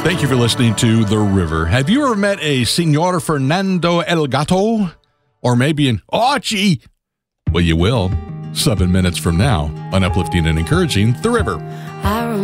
Thank you for listening to The River. Have you ever met a Senor Fernando El Gato? Or maybe an Archie? Well, you will. 7 minutes from now on Uplifting and Encouraging The River.